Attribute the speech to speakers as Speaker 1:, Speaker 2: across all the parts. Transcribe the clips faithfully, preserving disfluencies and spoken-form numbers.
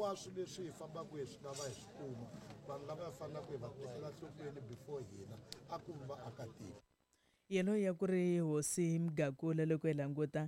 Speaker 1: hinkwaswo leswi hi fambaka hi swi lava hi swi kuma vanhu lava faneleke hi va tekela nhlokweni before hina a ku va vaakatiko.
Speaker 2: Yelo ya ku ri Hosi Mgakula loko hi languta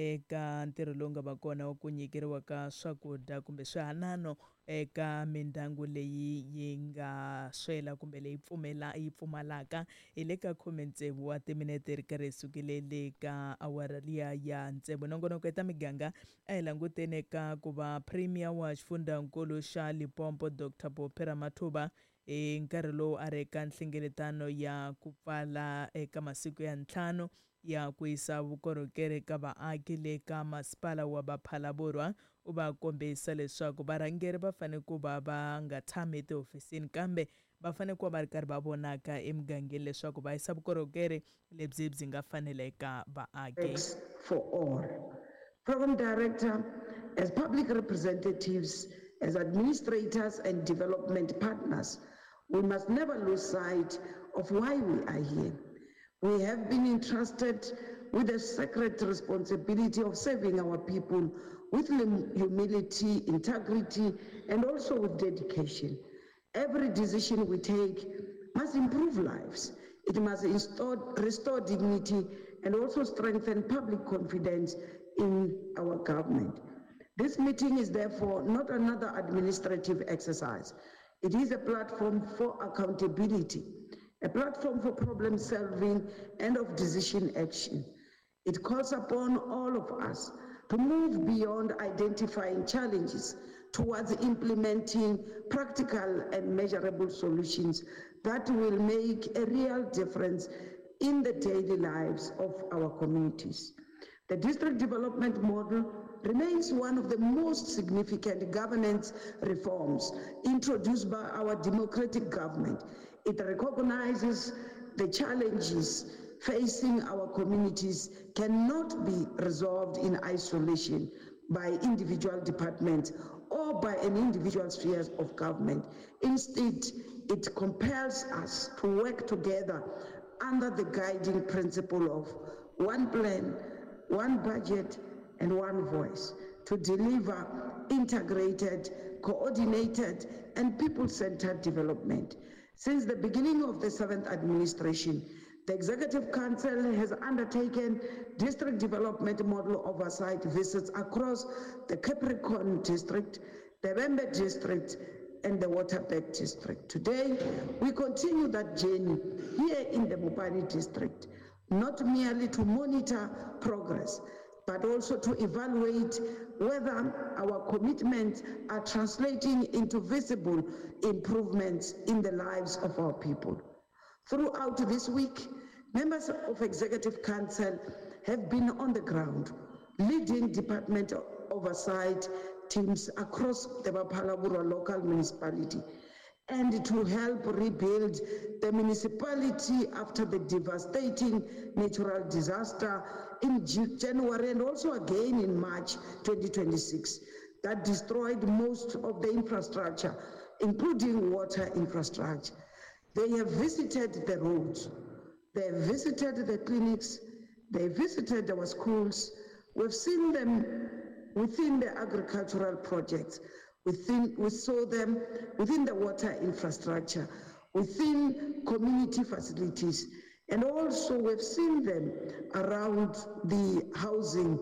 Speaker 2: eka ntirho lowu nga va kona wa ku nyikeriwa ka swakudya kumbe swihanano eka mindyangu leyi yi nga swela kumbe leyi pfumela yi pfumalaka hi le ka khume tsevu wa timinete ri karhi hi sukile le ka awara liya ya ntsevu. Nongonoko ta miganga a hi languteni eka ku va premier wa xifundzankulu xa Limpopo Doctor Bophira Mathuba e nkarhi lowu a ri eka nhlengeletano ya ku pfala eka masiku ya ntlhanu ya ku yisa vukorhokeri ka vaaki le ka masipala wa Baphalabodwa u va kombisa leswaku varhangeri va fanele ku va va nga tshami etihofisini kambe va fanele ku va va ri karhi va vonaka emigangeni leswaku va yisa vukorhokeri lebyi byi nga faneleka vaaki.
Speaker 3: For all, program director, as public representatives, as administrators and development partners, we must never lose sight of why we are here. We have been entrusted with the sacred responsibility of serving our people with humility, integrity, and also with dedication. Every decision we take must improve lives. It must install, restore dignity and also strengthen public confidence in our government. This meeting is therefore not another administrative exercise. It is a platform for accountability, a platform for problem solving and of decision action. It calls upon all of us to move beyond identifying challenges towards implementing practical and measurable solutions that will make a real difference in the daily lives of our communities. The district development model remains one of the most significant governance reforms introduced by our democratic government. It recognizes the challenges facing our communities cannot be resolved in isolation by individual departments or by an individual spheres of government. Instead, it compels us to work together under the guiding principle of one plan, one budget, and one voice to deliver integrated, coordinated, and people-centered development. Since the beginning of the seventh administration, the Executive Council has undertaken district development model oversight visits across the Capricorn District, the Bembe District, and the Waterberg District. Today, we continue that journey here in the Mopani District, not merely to monitor progress, but also to evaluate whether our commitments are translating into visible improvements in the lives of our people. Throughout this week, members of Executive Council have been on the ground, leading department oversight teams across the Baphalabodwa local municipality, and to help rebuild the municipality after the devastating natural disaster in January and also again in March twenty twenty-six that destroyed most of the infrastructure, including water infrastructure. They have visited the roads, they have visited the clinics, they visited our schools. We've seen them within the agricultural projects. Within, we saw them within the water infrastructure, within community facilities, and also we've seen them around the housing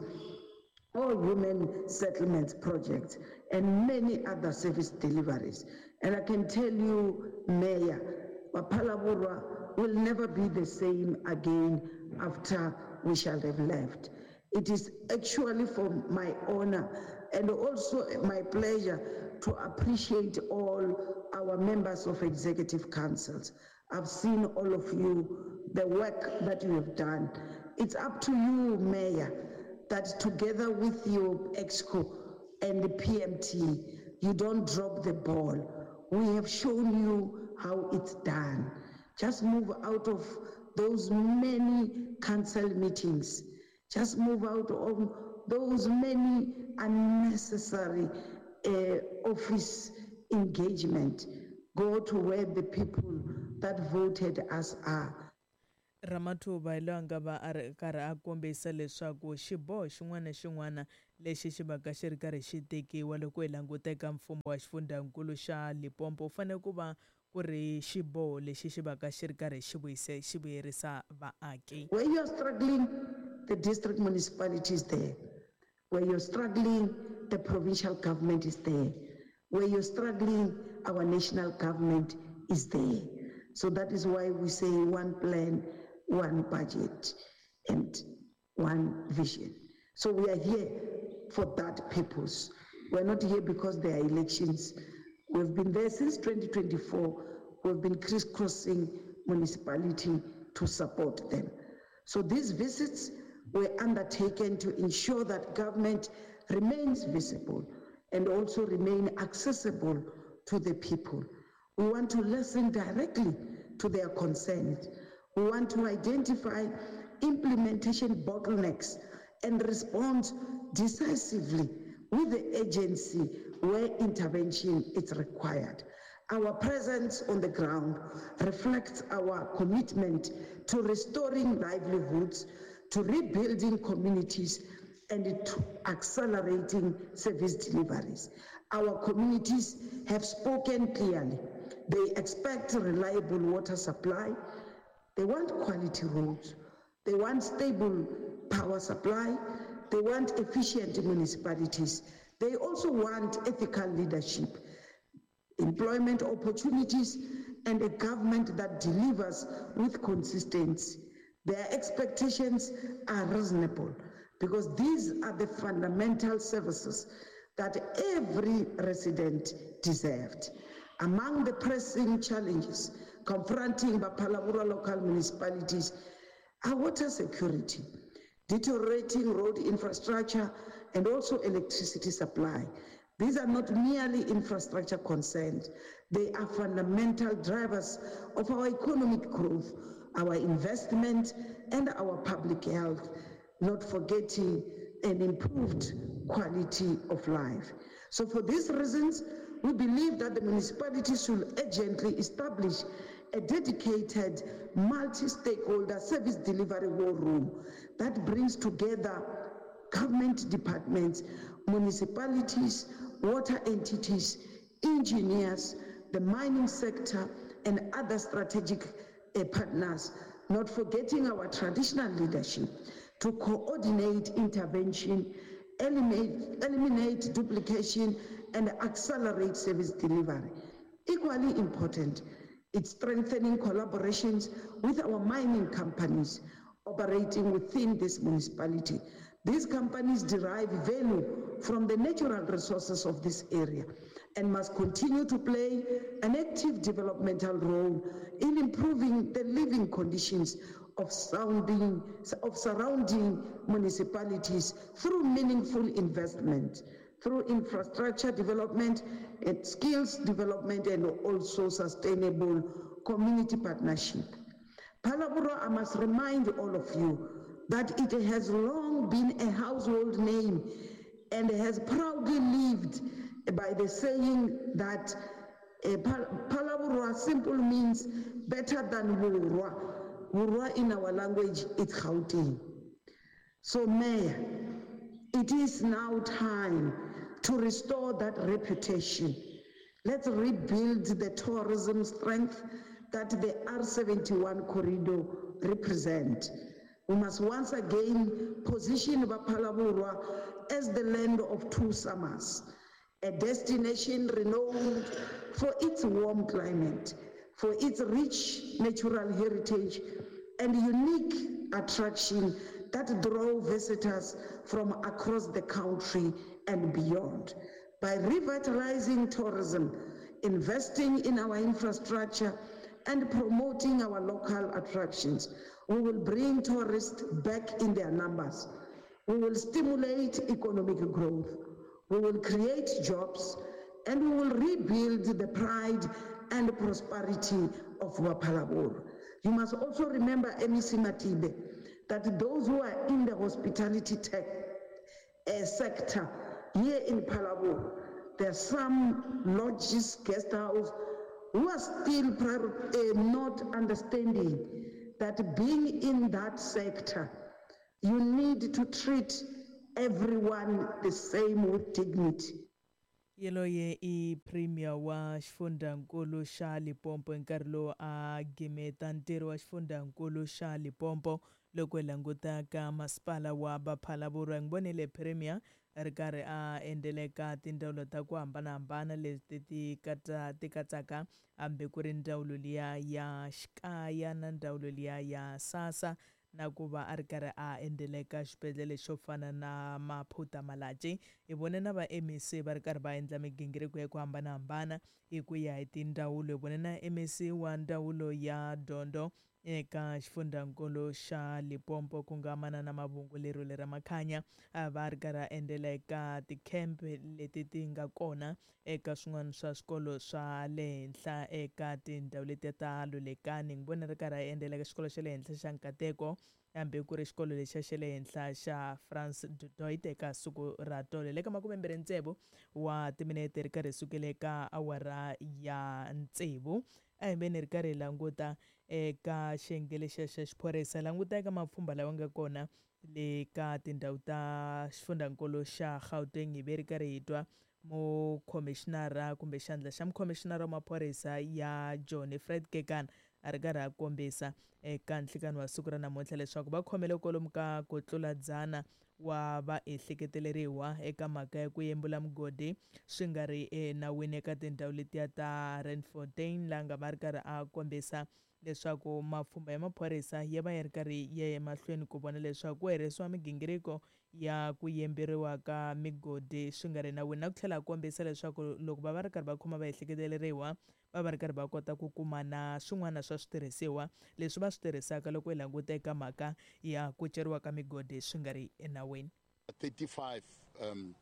Speaker 3: or human settlement projects and many other service deliveries. And I can tell you, Mayor, Baphalabodwa will never be the same again after we shall have left. It is actually for my honor and also my pleasure to appreciate all our members of executive councils. I've seen all of you, the work that you have done. It's up to you, Mayor, that together with your EXCO and the P M T, you don't drop the ball. We have shown you how it's done. Just move out of those many council meetings. Just move out of those many unnecessary uh, office engagement. Go to where the people that voted us are.
Speaker 2: Ramathuba hi loyi a nga va a ri karhi a kombisa leswaku xiboho xin'wana na xin'wana lexi xi va ka xi ri karhi xi tekiwa loko hi languteka mfumo wa xifundzankulu xa Limpopo wu fanele ku va ku ri xiboho lexi xi va ka xi ri karhi xi vuyise xi vuyerisa vaaki.
Speaker 3: Where you're struggling, the district municipality is there. Where you're struggling, the provincial government is there. Where you're struggling, our national government is there. So that is why we say one plan, one budget, and one vision. So we are here for that purpose. We're not here because there are elections. We've been there since twenty twenty-four. We've been crisscrossing municipality to support them. So these visits were undertaken to ensure that government remains visible and also remain accessible to the people. We want to listen directly to their concerns. We want to identify implementation bottlenecks and respond decisively with the agency where intervention is required. Our presence on the ground reflects our commitment to restoring livelihoods, to rebuilding communities, and to accelerating service deliveries. Our communities have spoken clearly. They expect reliable water supply. They want quality roads. They want stable power supply. They want efficient municipalities. They also want ethical leadership, employment opportunities, and a government that delivers with consistency. Their expectations are reasonable because these are the fundamental services that every resident deserved. Among the pressing challenges confronting Bapalabura local municipalities are water security, deteriorating road infrastructure, and also electricity supply. These are not merely infrastructure concerns. They are fundamental drivers of our economic growth, our investment, and our public health, not forgetting an improved quality of life. So for these reasons, we believe that the municipalities should urgently establish a dedicated multi-stakeholder service delivery war room that brings together government departments, municipalities, water entities, engineers, the mining sector, and other strategic uh, partners, not forgetting our traditional leadership, to coordinate intervention, eliminate, eliminate duplication, and accelerate service delivery. Equally important, it's strengthening collaborations with our mining companies operating within this municipality. These companies derive value from the natural resources of this area and must continue to play an active developmental role in improving the living conditions of, sounding, of surrounding municipalities through meaningful investment, through infrastructure development, and skills development, and also sustainable community partnership. Phalaborwa, I must remind all of you that it has long been a household name and has proudly lived by the saying that uh, Phalaborwa simply means better than Wurwa. Wurwa in our language is Gauteng. So Mayor, it is now time to restore that reputation. Let's rebuild the tourism strength that the R seventy-one corridor represent. We must once again position Phalaborwa as the land of two summers, a destination renowned for its warm climate, for its rich natural heritage, and unique attraction that draw visitors from across the country and beyond. By revitalizing tourism, investing in our infrastructure, and promoting our local attractions, we will bring tourists back in their numbers. We will stimulate economic growth. We will create jobs, and we will rebuild the pride and prosperity of Phalaborwa. You must also remember, M E C Matibe, that those who are in the hospitality tech uh, sector here in Phalaborwa, there are some lodges, guest house, who are still uh, not understanding that being in that sector, you need to treat everyone the same with dignity.
Speaker 2: yeloye i premier wa xifundzankulu xa Limpopo nkarhi lowu a gimeta ntirho wa xifundzankulu xa Limpopo loko hi langutaka masipala wa Baphalaburu. Hi vonile premier ri karhi a endeleka tindawulo ta ku hambanahambana leti ti katsa ti katsaka hambi ku ri ndawulo liya ya xikaya na ndawulo liya ya SASSA na ku va a ri karhi a endeleka xibedhlele xo fana na Maphutha Malaji. Hi vone na va M E C va ri karhi va endla migingiriko ya ku hambanahambana hi ku ya hi tindawulo. Hi vone na M E C wa ndawulo ya Dondo eka xifundzankulu xa Limpopo ku nga Manana Mavhungu lero lera Makhanya a va ri karhi a endlela eka ti-camp leti ti nga kona eka swin'wana swa swikolo swa le henhla eka tindhawu leti ta Lulekani. Ni vona ri karhi a endlela eka xikolo xa le henhla xa Nkateko hambi ku ri xikolo lexa xa le henhla xa France du Toit eka siku ra tolo le ka makumembirhi ntsevu wa timinete ri karhi sukela eka awara ya ntsevu. A hi veni ri karhi hi languta eka xiyenge lexiya xa xiphorisa languta eka mapfhumba lawa nga kona le ka tindhawu ta xifundzankulu xa Gauteng. Hi ve ri karhi hi twa mukhomixinara kumbe xandla xa mukhomixinara wa maphorisa ya John Fred Kekana a ri karhi a kombisa eka nhlikani wa siku ra namuntlha leswaku va khomele kwalomu ka ku tlula dzana wa vaehleketeleriwa eka mhaka ya ku yembula mugodi swi nga ri enawini eka tindhawu letiya ta Randfontein laha nga va ri karhi a kombisa leswaku mapfhumba ya maphorisa ya va ya ri karhi ya ya emahlweni ku vona leswaku ku herisiwa migingiriko ya ku yemberiwa ka migodi swi nga ri nawini, na ku tlhela a kombisa leswaku loko va va ri karhi va khoma vaehleketeleriwa va va ri karhi va kota ku kuma na swin'wana swa switirhisiwa leswi va swi tirhisaka loko hi languta eka mhaka ya ku ceriwa ka migodi swi nga ri enawini.
Speaker 4: thirty-five um,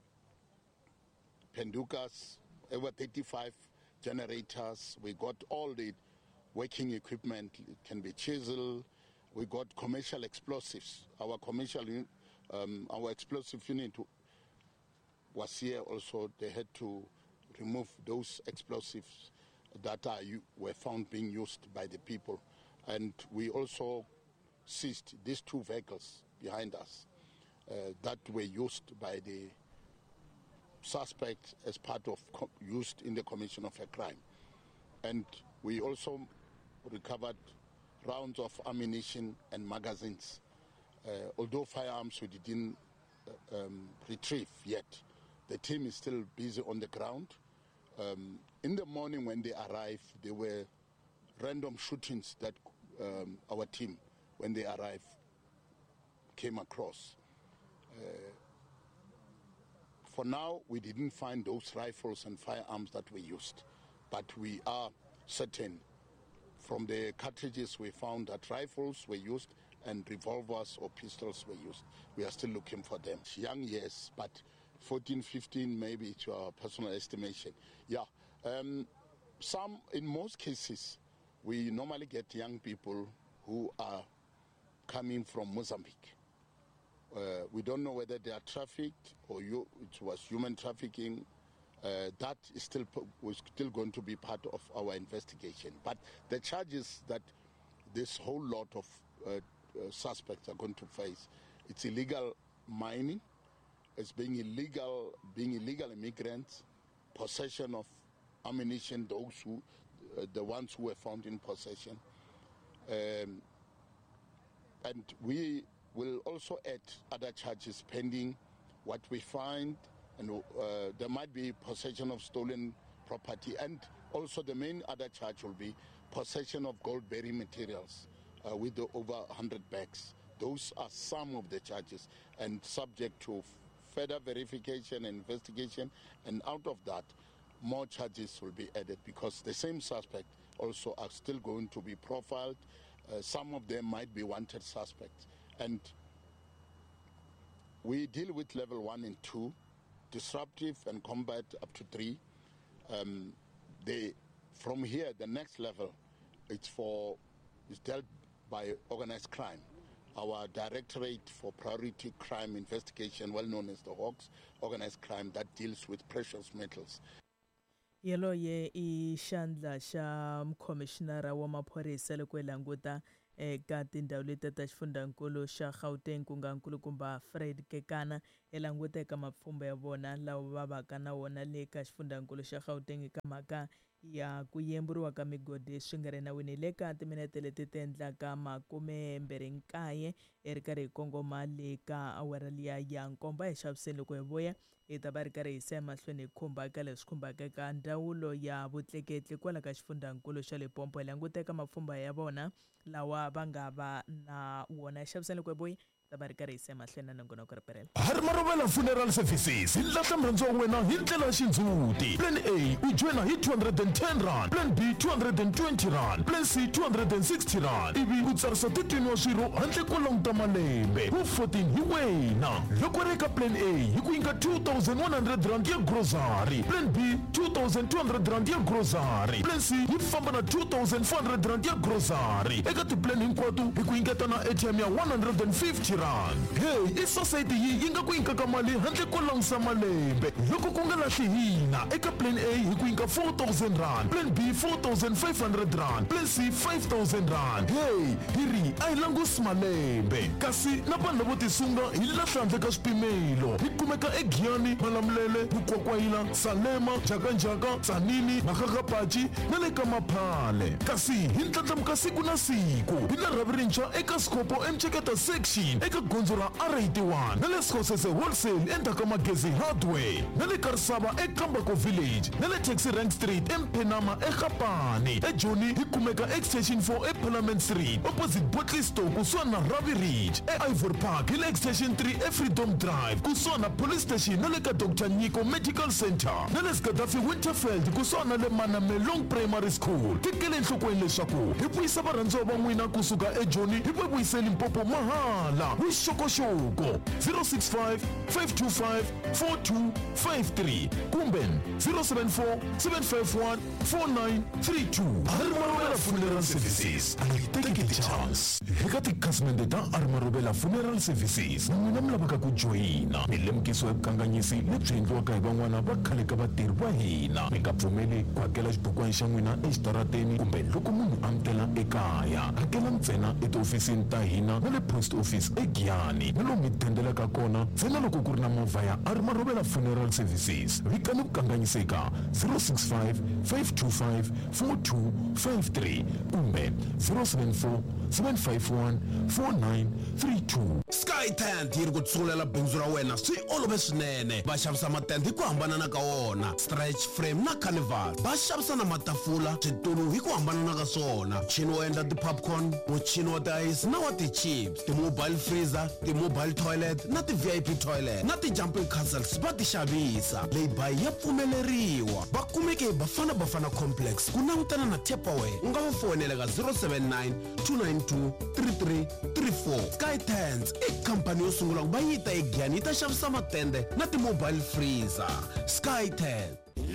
Speaker 4: pendukas, over thirty-five generators. We got all the working equipment. It can be chisel. We got commercial explosives. Our commercial, um, our explosive unit was here also. They had to remove those explosives that are, were found being used by the people. And we also seized these two vehicles behind us uh, that were used by the suspect as part of used in the commission of a crime. And we also recovered rounds of ammunition and magazines. Uh, although firearms we didn't uh, um, retrieve yet, the team is still busy on the ground. Um, in the morning when they arrived, there were random shootings that um, our team, when they arrived, came across. Uh, for now, we didn't find those rifles and firearms that were used, but we are certain from the cartridges we found that rifles were used and revolvers or pistols were used. We are still looking for them. Young, yes, but fourteen, fifteen, maybe it's your personal estimation. Yeah, um, some, in most cases, we normally get young people who are coming from Mozambique. Uh, we don't know whether they are trafficked or you, it was human trafficking. Uh, that is still was still going to be part of our investigation. But the charges that this whole lot of uh, uh, suspects are going to face, it's illegal mining, it's being illegal, being illegal immigrants, possession of ammunition, those who, uh, the ones who were found in possession, um, and we will also add other charges pending what we find. And uh, there might be possession of stolen property, and also the main other charge will be possession of gold-bearing materials uh, with the over one hundred bags. Those are some of the charges, and subject to further verification and investigation, and out of that, more charges will be added because the same suspect also are still going to be profiled. Uh, some of them might be wanted suspects, and we deal with level one and two, disruptive and combat up to three. Um, they, from here, the next level, it's for, it's dealt by organized crime. Our Directorate for Priority Crime Investigation, well known as the Hawks, organized crime that deals with precious metals.
Speaker 2: Yeloye i xandla xa mukhomishinara wa maphorisa loko hi languta eka tindhawu leti ta xifundzankulu xa Gauteng ku nga nkulukumba Fred Kekana hi languteka mapfhumba ya vona lawa va vaka na wona le ka xifundzankulu xa Gauteng eka mhaka ya ku yemburiwa ka migodi swi nga ri nawini le ka timinete leti ti endlaka makumembirhi nkaye hi ri karhi hi kongoma le ka awara liya ya nkombo hi xaviseni loko hi vuya hi ta va ri karhi hi siya mahlweni hi khumbaka leswi khumbaka eka ndzawulo ya vutleketli kwala ka xifundzankulu xa Limpopo hi languteka mapfhumba ya vona lawa va nga va na wona hi xaviseni loko hi vuya
Speaker 5: Harmarovela Funeral Services hi lahla murhandziwa wa wena hi ndlela ya xindzhuti. Plan A u joina hi two hundred ten rand, Plan B two hundred twenty rand, Plan C two hundred sixty rand. Ivi u tsarisa titwini wa swirho handle ko languta malembe. Hu fourteen hi wena. Loko ri eka Plan A hi ku nyika two thousand one hundred rand ya grocery, Plan B two thousand two hundred rand ya grocery, Plan C hi famba na two thousand four hundred rand ya grocery. Eka tiplan hinkwato hi ku nyiketa na A T M ya one hundred fifty rand. Hey, i-society yi nga ku nyikaka mali handle ko langusa malembe. Loko ku nga lahli hina eka Plan A hi ku nyika four thousand rand, Plan B four thousand five hundred rand, Plan C five thousand rand. Hey, hi ri a hi langusi malembe kasi na vanhu lavo tisunga hi lahla handle ka swipimelo. Hi kumeka eGiyani, Malamulele, Bukwakwayila, Salema, Jakanjaka, Tsanini, Makakapachi na le ka Maphale. Kasi hi ndlandlamuka siku na siku hi na rhavi rintshwa eka Skopo Mcheketa section eka gondzo ra R eighty-one na le Skhosese wholesale endzhaku ka Magezi hardware na le Karisava eKambako village na le Taxi Rank Street eMphenama eGapane. eJoni hi kumeka extension four eParliament Street opposite Botley Store kusuhana na Ravi Ridge. eIvory Park hi le extension three eFreedom Drive kusuhana na police station na le ka Doctor Nyiko Medical Center na le Gaddafi Winterfield kusuhana na le Manamelong Primary School. Tikele enhlokweni leswaku hi vuyisa varhandziwa va n'wina kusuka eJoni hi va vuyiseli Limpopo mahala. Wishokoshoko zero six five five two five four two five three kumbe zero seven four seven five one four nine three two. Harmarovela Funeral Services, take a chance. Eka tikhasimende ta Harmarovela Funeral Services n'wina mi lavaka ku joyina mi lemukisiwa hi vukanganyisi lebyi endliwaka hi van'wana va khale ka vatirhi va hina. Mi nga pfumeli ku hakela xibukwana xa n'wina exitarateni kumbe loko munhu amukela ekaya. Hakela ntsena etiofisini ta hina na le post office eGiyani na lomu mi thendelaka kona ntsena loko ku ri na movha ya Harmarovela Funeral Services. Vikani ku kanganyiseka zero six five five two five four two five three kumbe zero seven four seven five one four nine three two.
Speaker 6: SkyTent yi ri ku tsulela bindzu ra wena swi olove swinene. Va xavisa matende hi ku hambana ka wona, stretch frame na carnival. Va xavisa na matafula, switulu hi ku hambana ka swona, muchini wo endla ti-popcorn, muchini wa ti-ice na wa ti-chips, ti-mobile freezer, ti-mobile toilet na ti-V I P toilet na ti-jumping castles va ti xavisa. Laybuy ya pfumeleriwa. Va kumeke hi Bafana Bafana Complex ku langutana na Tupperware. U nga va fonela ka zero seven nine two nine two three three three four. SkyTent i khampani yo sungula ku va yi ta eGiyani yi ta xavisa matende na ti-mobile freezer. SkyTent.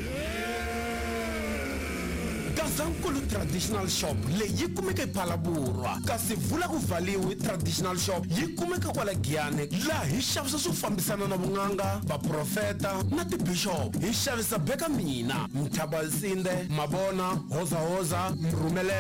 Speaker 6: Gazankulu Traditional Shop leyi kumeka ePhalaborwa kasi Vula Kuvaliwe Traditional Shop yi kumeka kwala Giyani laha hi xavisa swo fambisana na vun'anga, vaprofeta na tibishop. Hi xavisa beka mina, Mthabasinde, Mabona, Hoza Hoza, Mrumele